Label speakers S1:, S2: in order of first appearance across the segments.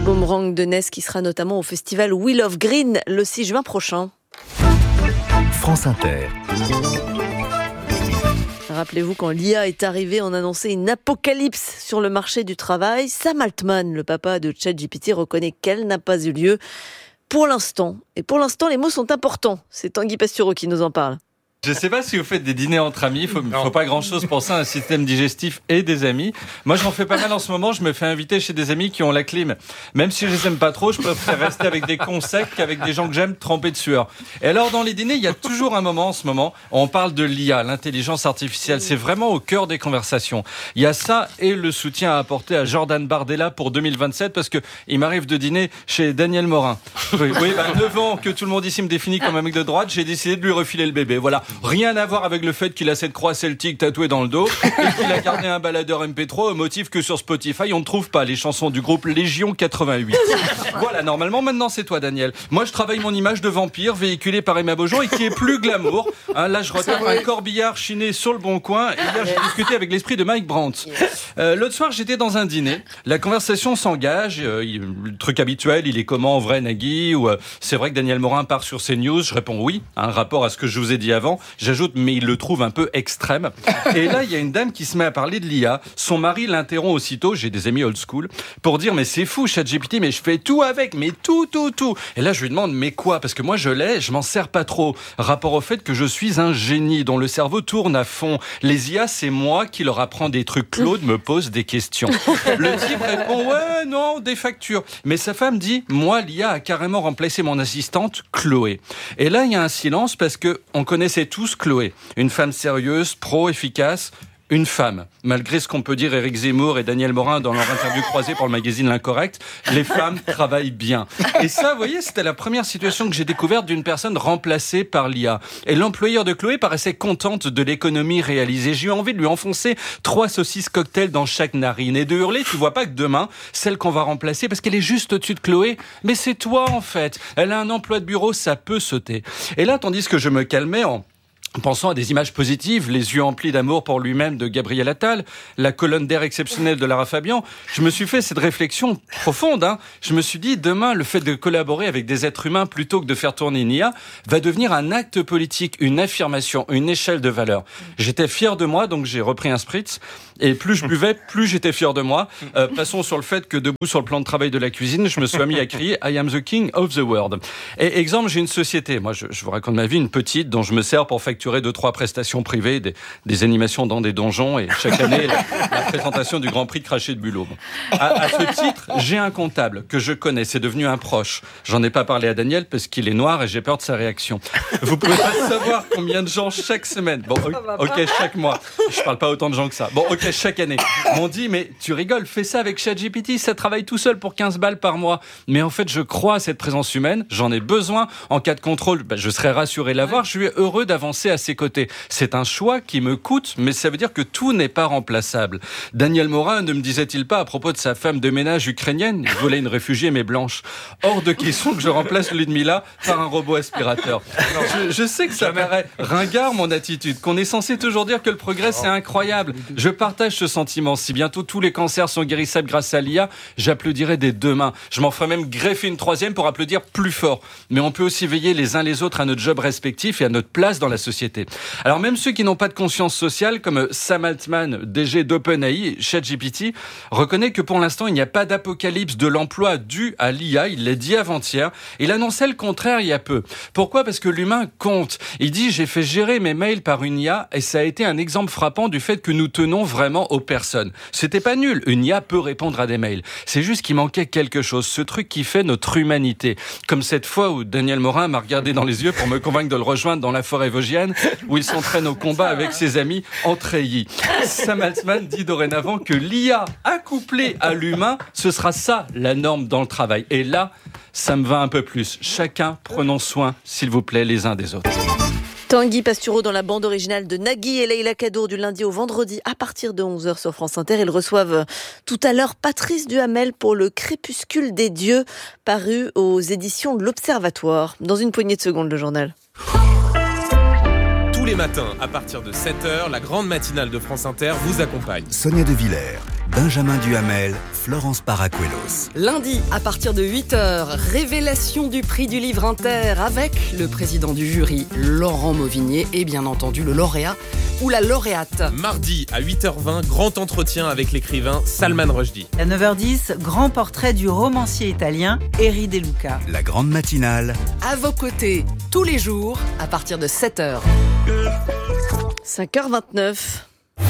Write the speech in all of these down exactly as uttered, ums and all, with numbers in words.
S1: Boomerang de Ness qui sera notamment au festival Wheel of Green le six juin prochain.
S2: France Inter.
S1: Rappelez-vous, quand l'I A est arrivée, on annonçait une apocalypse sur le marché du travail. Sam Altman, le papa de ChatGPT, reconnaît qu'elle n'a pas eu lieu pour l'instant. Et pour l'instant, les mots sont importants. C'est Tanguy Pastureau qui nous en parle.
S3: Je ne sais pas si vous faites des dîners entre amis, il faut, faut pas grand-chose pour ça, un système digestif et des amis. Moi, j'en fais pas mal en ce moment, je me fais inviter chez des amis qui ont la clim. Même si je les aime pas trop, je préfère rester avec des cons secs qu'avec des gens que j'aime trempés de sueur. Et alors, dans les dîners, il y a toujours un moment en ce moment, où on parle de l'I A, l'intelligence artificielle. C'est vraiment au cœur des conversations. Il y a ça et le soutien à apporter à Jordan Bardella pour deux mille vingt-sept, parce que il m'arrive de dîner chez Daniel Morin. Oui, oui bah, neuf ans que tout le monde ici me définit comme un mec de droite, j'ai décidé de lui refiler le bébé. Voilà. Rien à voir avec le fait qu'il a cette croix celtique tatouée dans le dos et qu'il a gardé un baladeur M P trois au motif que sur Spotify on ne trouve pas les chansons du groupe Légion quatre-vingt-huit. Voilà, normalement maintenant c'est toi Daniel. Moi je travaille mon image de vampire véhiculée par Emma Beaujon et qui est plus glamour. Hein, là je retape un corbillard chiné sur le bon coin et hier j'ai discuté avec l'esprit de Mike Brandt. Euh, l'autre soir j'étais dans un dîner, la conversation s'engage, euh, il, le truc habituel, il est comment en vrai Nagui ou euh, c'est vrai que Daniel Morin part sur CNews, je réponds oui, un rapport à ce que je vous ai dit avant. J'ajoute mais il le trouve un peu extrême. Et là, il y a une dame qui se met à parler de l'I A. Son mari l'interrompt aussitôt, j'ai des amis old school, pour dire mais c'est fou ChatGPT, mais je fais tout avec, mais tout, tout, tout. Et là, je lui demande mais quoi ? Parce que moi, je l'ai, je m'en sers pas trop. Rapport au fait que je suis un génie dont le cerveau tourne à fond. Les I A, c'est moi qui leur apprends des trucs. Claude me pose des questions. Le type répond ouais, non, des factures. Mais sa femme dit moi, l'I A a carrément remplacé mon assistante Chloé. Et là, il y a un silence parce que on connaissait tous Chloé. Une femme sérieuse, pro, efficace, une femme. Malgré ce qu'on peut dire Éric Zemmour et Daniel Morin dans leur interview croisée pour le magazine L'Incorrect, les femmes travaillent bien. Et ça, vous voyez, c'était la première situation que j'ai découverte d'une personne remplacée par l'I A. Et l'employeur de Chloé paraissait contente de l'économie réalisée. J'ai eu envie de lui enfoncer trois saucisses cocktail dans chaque narine et de hurler, tu vois pas que demain, celle qu'on va remplacer, parce qu'elle est juste au-dessus de Chloé, mais c'est toi en fait. Elle a un emploi de bureau, ça peut sauter. Et là, tandis que je me calmais en pensant à des images positives, les yeux emplis d'amour pour lui-même de Gabriel Attal, la colonne d'air exceptionnelle de Lara Fabian, je me suis fait cette réflexion profonde. Hein. Je me suis dit, demain, le fait de collaborer avec des êtres humains plutôt que de faire tourner une I A va devenir un acte politique, une affirmation, une échelle de valeur. J'étais fier de moi, donc j'ai repris un spritz. Et plus je buvais, plus j'étais fier de moi. Euh, passons sur le fait que debout sur le plan de travail de la cuisine, je me suis mis à crier « I am the king of the world ». Et exemple, j'ai une société. Moi, je, je vous raconte ma vie, une petite dont je me sers pour facturer deux, trois prestations privées, des, des animations dans des donjons et chaque année, la, la présentation du Grand Prix de Craché de Bulot. À, à ce titre, j'ai un comptable que je connais. C'est devenu un proche. J'en ai pas parlé à Daniel parce qu'il est noir et j'ai peur de sa réaction. Vous pouvez pas savoir combien de gens chaque semaine, bon, ok, chaque mois. Je parle pas autant de gens que ça. Bon, ok, chaque année, m'ont dit, mais tu rigoles, fais ça avec ChatGPT, ça travaille tout seul pour quinze balles par mois. Mais en fait, je crois à cette présence humaine, j'en ai besoin. En cas de contrôle, ben, je serais rassuré de l'avoir, je suis heureux d'avancer à ses côtés. C'est un choix qui me coûte, mais ça veut dire que tout n'est pas remplaçable. Daniel Morin ne me disait-il pas à propos de sa femme de ménage ukrainienne, il voulait une réfugiée mais blanche. Hors de question que je remplace Ludmilla par un robot aspirateur. Je, je sais que ça paraît ringard mon attitude, qu'on est censé toujours dire que le progrès c'est incroyable. Je partage ce sentiment. Si bientôt tous les cancers sont guérissables grâce à l'I A, j'applaudirai des deux mains. Je m'en ferai même greffer une troisième pour applaudir plus fort. Mais on peut aussi veiller les uns les autres à notre job respectif et à notre place dans la société. Alors même ceux qui n'ont pas de conscience sociale, comme Sam Altman, D G d'OpenAI, ChatGPT, reconnaît que pour l'instant il n'y a pas d'apocalypse de l'emploi dû à l'I A. Il l'a dit avant-hier. Il annonçait le contraire il y a peu. Pourquoi ? Parce que l'humain compte. Il dit j'ai fait gérer mes mails par une I A et ça a été un exemple frappant du fait que nous tenons vraiment aux personnes. C'était pas nul. Une I A peut répondre à des mails. C'est juste qu'il manquait quelque chose. Ce truc qui fait notre humanité. Comme cette fois où Daniel Morin m'a regardé dans les yeux pour me convaincre de le rejoindre dans la forêt vosgienne où il s'entraîne au combat avec ses amis en treillis. Sam Altman dit dorénavant que l'I A accouplée à l'humain, ce sera ça la norme dans le travail. Et là, ça me va un peu plus. Chacun prenons soin, s'il vous plaît, les uns des autres.
S1: Tanguy Pastureau dans la bande originale de Nagui et Leïla Kadour du lundi au vendredi à partir de onze heures sur France Inter. Ils reçoivent tout à l'heure Patrice Duhamel pour le Crépuscule des dieux paru aux éditions de l'Observatoire. Dans une poignée de secondes, le journal.
S4: Tous les matins, à partir de sept heures, la grande matinale de France Inter vous accompagne.
S2: Sonia De Villers, Benjamin Duhamel, Florence Paracuelos.
S4: Lundi, à partir de huit heures, révélation du prix du livre Inter avec le président du jury, Laurent Mauvigné, et bien entendu le lauréat ou la lauréate.
S5: Mardi, à huit heures vingt, grand entretien avec l'écrivain Salman Rushdie.
S6: À neuf heures dix, grand portrait du romancier italien Eri De Luca.
S2: La grande matinale.
S4: À vos côtés, tous les jours, à partir de sept heures.
S1: cinq heures vingt-neuf.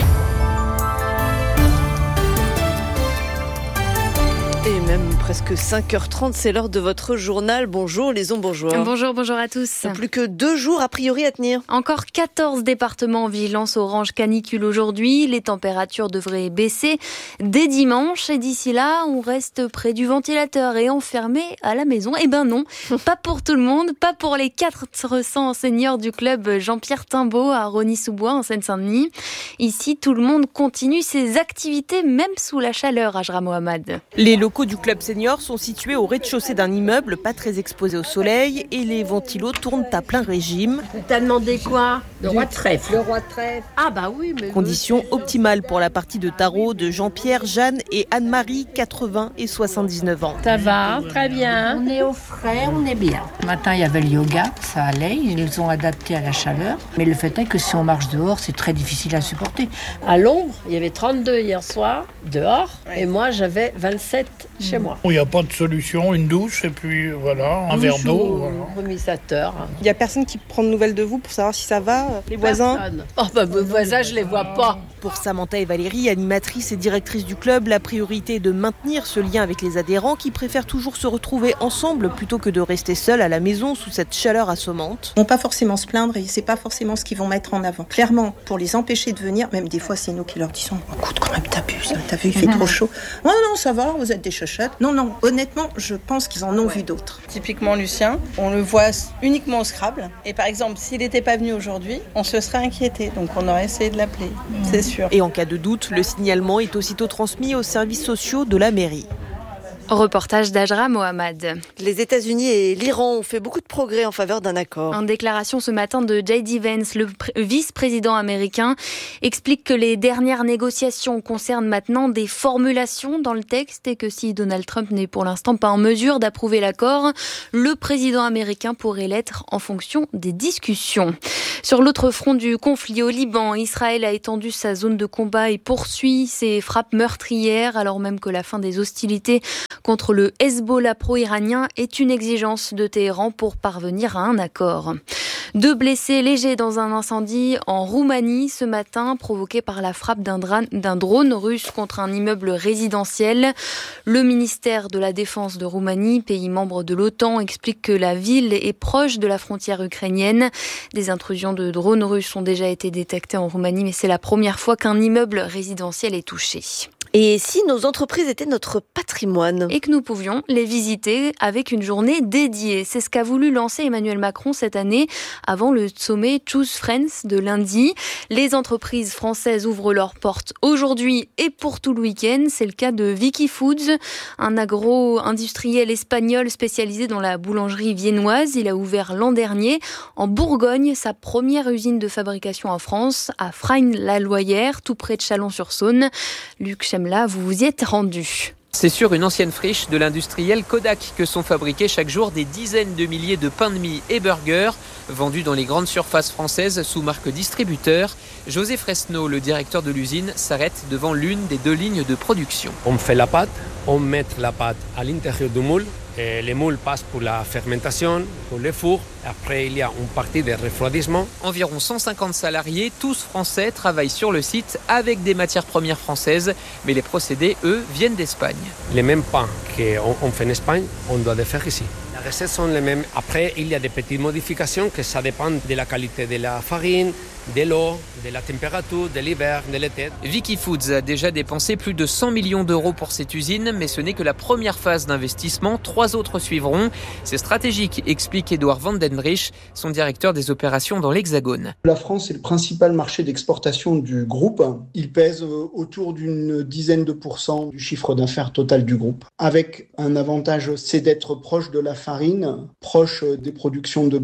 S1: Et même presque cinq heures trente, c'est l'heure de votre journal. Bonjour les bourgeois.
S7: Bonjour, bonjour à tous.
S1: Plus que deux jours a priori à tenir.
S7: Encore quatorze départements en vigilance orange canicule aujourd'hui. Les températures devraient baisser dès dimanche. Et d'ici là, on reste près du ventilateur et enfermé à la maison. Eh ben non, pas pour tout le monde, pas pour les quatre cents seniors du club Jean-Pierre Timbaud à Rosny-sous-Bois en Seine-Saint-Denis. Ici, tout le monde continue ses activités, même sous la chaleur, Ajra Mohamed.
S8: Les locaux du club senior sont situés au rez-de-chaussée d'un immeuble pas très exposé au soleil et les ventilos tournent à plein régime.
S9: T'as demandé quoi ? Le roi de trèfle.
S8: Le roi de trèfle.
S9: Ah bah oui, mais...
S8: Conditions optimales pour la partie de tarot de Jean-Pierre, Jeanne et Anne-Marie, quatre-vingts et soixante-dix-neuf ans.
S9: Ça va, très bien. On est au frais, on est bien.
S10: Ce matin, il y avait le yoga, ça allait, ils ont adapté à la chaleur. Mais le fait est que si on marche dehors, c'est très difficile à supporter.
S9: À l'ombre, il y avait trente-deux hier soir, dehors, et moi j'avais vingt-sept chez moi.
S11: Il n'y a pas de solution, une douche et puis voilà, un verre d'eau. Voilà.
S9: Remissateur.
S8: Il n'y a personne qui prend de nouvelles de vous pour savoir si ça va, les voisins ?
S9: Oh bah mes voisins, je les vois pas.
S8: Pour Samantha et Valérie, animatrice et directrice du club, la priorité est de maintenir ce lien avec les adhérents qui préfèrent toujours se retrouver ensemble plutôt que de rester seuls à la maison sous cette chaleur assommante.
S12: Ils ne vont pas forcément se plaindre et c'est pas forcément ce qu'ils vont mettre en avant. Clairement, pour les empêcher de venir, même des fois c'est nous qui leur disons « Écoute, quand même t'abuses, t'as vu, il fait trop chaud. » « Non, non, ça va, vous êtes des chochottes. » Non, non, honnêtement, je pense qu'ils en ont vu d'autres.
S13: Typiquement Lucien, on le voit uniquement au Scrabble. Et par exemple, s'il n'était pas venu aujourd'hui, on se serait inquiété. Donc on aurait essayé de l'appeler, mmh. c'est sûr.
S8: Et en cas de doute, le signalement est aussitôt transmis aux services sociaux de la mairie.
S7: Reportage d'Ajra Mohamed.
S1: Les États-Unis et l'Iran ont fait beaucoup de progrès en faveur d'un accord.
S7: En déclaration ce matin de J D Vance, le pr- vice-président américain, explique que les dernières négociations concernent maintenant des formulations dans le texte et que si Donald Trump n'est pour l'instant pas en mesure d'approuver l'accord, le président américain pourrait l'être en fonction des discussions. Sur l'autre front du conflit au Liban, Israël a étendu sa zone de combat et poursuit ses frappes meurtrières alors même que la fin des hostilités contre le Hezbollah pro-iranien est une exigence de Téhéran pour parvenir à un accord. Deux blessés légers dans un incendie en Roumanie ce matin, provoqué par la frappe d'un, dra- d'un drone russe contre un immeuble résidentiel. Le ministère de la Défense de Roumanie, pays membre de l'OTAN, explique que la ville est proche de la frontière ukrainienne. Des intrusions de drones russes ont déjà été détectées en Roumanie, mais c'est la première fois qu'un immeuble résidentiel est touché.
S1: Et si nos entreprises étaient notre patrimoine ?
S7: Et que nous pouvions les visiter avec une journée dédiée. C'est ce qu'a voulu lancer Emmanuel Macron cette année avant le sommet Choose Friends de lundi. Les entreprises françaises ouvrent leurs portes aujourd'hui et pour tout le week-end. C'est le cas de Vicky Foods, un agro-industriel espagnol spécialisé dans la boulangerie viennoise. Il a ouvert l'an dernier en Bourgogne sa première usine de fabrication en France, à Frasnes-la-Loyère, tout près de Chalon-sur-Saône. Luc Chemla, vous vous y êtes rendu.
S14: C'est sur une ancienne friche de l'industriel Kodak que sont fabriqués chaque jour des dizaines de milliers de pains de mie et burgers vendus dans les grandes surfaces françaises sous marque distributeur. José Fresneau, le directeur de l'usine, s'arrête devant l'une des deux lignes de production.
S15: On fait la pâte, on met la pâte à l'intérieur du moule. Et les moules passent pour la fermentation, pour le four. Après, il y a une partie de refroidissement.
S14: Environ cent cinquante salariés, tous français, travaillent sur le site avec des matières premières françaises. Mais les procédés, eux, viennent d'Espagne.
S15: Les mêmes pains qu'on fait en Espagne, on doit les faire ici. Les recettes sont les mêmes. Après, il y a des petites modifications que ça dépend de la qualité de la farine, de l'eau, de la température, de l'hiver, de l'été.
S14: Vicky Foods a déjà dépensé plus de cent millions d'euros pour cette usine, mais ce n'est que la première phase d'investissement. Trois autres suivront. C'est stratégique, explique Édouard Vandenbrich, son directeur des opérations dans l'Hexagone.
S16: La France est le principal marché d'exportation du groupe. Il pèse autour d'une dizaine de pourcents du chiffre d'affaires total du groupe. Avec un avantage, c'est d'être proche de la farine, proche des productions de blé.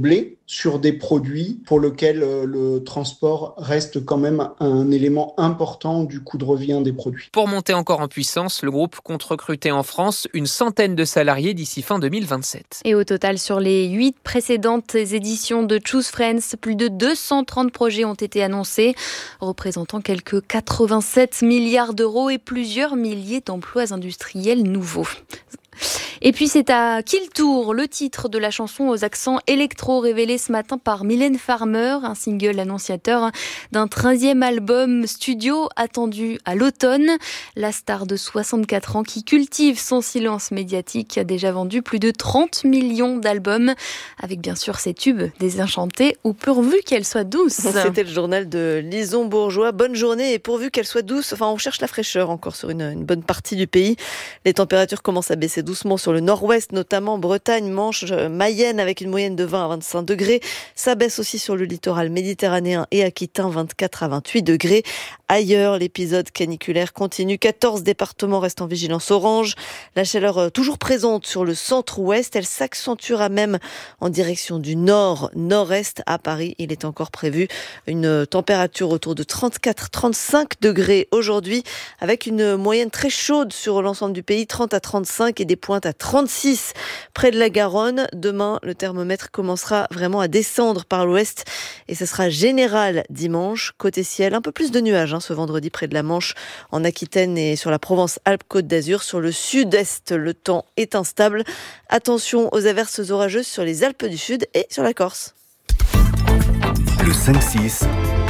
S16: sur des produits pour lesquels le transport reste quand même un élément important du coût de revient des produits.
S14: Pour monter encore en puissance, le groupe compte recruter en France une centaine de salariés d'ici fin deux mille vingt-sept.
S7: Et au total, sur les huit précédentes éditions de Choose Friends, plus de deux cent trente projets ont été annoncés, représentant quelques quatre-vingt-sept milliards d'euros et plusieurs milliers d'emplois industriels nouveaux. Et puis c'est à Kill Tour, le titre de la chanson aux accents électro révélé ce matin par Mylène Farmer, un single annonciateur d'un treizième album studio attendu à l'automne. La star de soixante-quatre ans qui cultive son silence médiatique a déjà vendu plus de trente millions d'albums, avec bien sûr ses tubes Désenchantée ou Pourvu qu'elle soit douce.
S1: C'était le journal de Lison Bourgeois. Bonne journée et pourvu qu'elle soit douce. Enfin, on cherche la fraîcheur encore sur une, une bonne partie du pays. Les températures commencent à baisser doucement sur le nord-ouest, notamment Bretagne, Manche, Mayenne, avec une moyenne de vingt à vingt-cinq degrés. Ça baisse aussi sur le littoral méditerranéen et aquitain, vingt-quatre à vingt-huit degrés. Ailleurs, l'épisode caniculaire continue. quatorze départements restent en vigilance orange. La chaleur toujours présente sur le centre-ouest. Elle s'accentuera même en direction du nord, nord-est. À Paris, il est encore prévu une température autour de trente-quatre à trente-cinq degrés aujourd'hui, avec une moyenne très chaude sur l'ensemble du pays, trente à trente-cinq et des pointes à trente-six près de la Garonne. Demain, le thermomètre commencera vraiment à descendre par l'ouest et ce sera général dimanche. Côté ciel, un peu plus de nuages hein, ce vendredi près de la Manche, en Aquitaine et sur la Provence-Alpes-Côte d'Azur. Sur le sud-est, le temps est instable. Attention aux averses orageuses sur les Alpes du Sud et sur la Corse.
S2: Le cinq six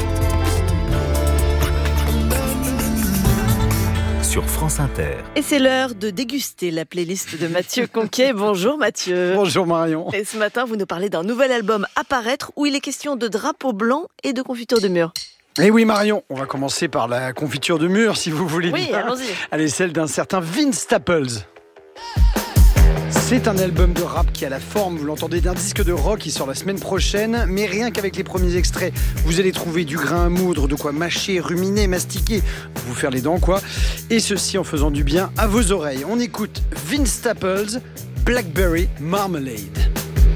S2: sur France Inter.
S1: Et c'est l'heure de déguster la playlist de Mathieu Conquet. Bonjour Mathieu.
S17: Bonjour Marion.
S1: Et ce matin, vous nous parlez d'un nouvel album à paraître où il est question de drapeaux blancs et de confiture de mûre.
S17: Et oui Marion, on va commencer par la confiture de mûre si vous voulez.
S1: Oui,
S17: bien.
S1: allons-y.
S17: Elle est celle d'un certain Vince Staples. C'est un album de rap qui a la forme, vous l'entendez, d'un disque de rock qui sort la semaine prochaine. Mais rien qu'avec les premiers extraits, vous allez trouver du grain à moudre, de quoi mâcher, ruminer, mastiquer, vous faire les dents quoi. Et ceci en faisant du bien à vos oreilles. On écoute Vince Staples, Blackberry Marmalade.